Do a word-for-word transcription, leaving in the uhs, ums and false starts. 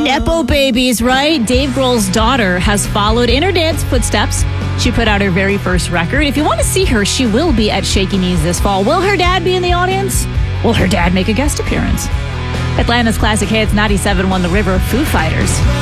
Nepo babies, right? Dave Grohl's daughter has followed in her dad's footsteps. She put out her very first record. If you want to see her, she will be at Shaky Knees this fall. Will her dad be in the audience? Will her dad make a guest appearance? Atlanta's Classic Hits ninety-seven point one The River, Foo Fighters.